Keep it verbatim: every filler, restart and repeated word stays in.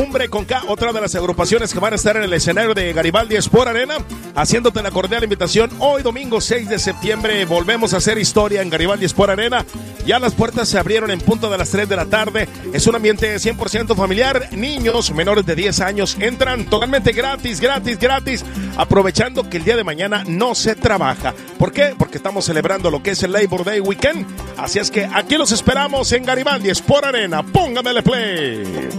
Con K, otra de las agrupaciones que van a estar en el escenario de Garibaldi Sport Arena, haciéndote la cordial invitación. Hoy domingo seis de septiembre volvemos a hacer historia en Garibaldi Sport Arena. Ya las puertas se abrieron en punto de las tres de la tarde. Es un ambiente cien por ciento familiar. Niños menores de diez años entran totalmente gratis, gratis, gratis, aprovechando que el día de mañana no se trabaja. ¿Por qué? Porque estamos celebrando lo que es el Labor Day Weekend. Así es que aquí los esperamos en Garibaldi Sport Arena. Póngamele play.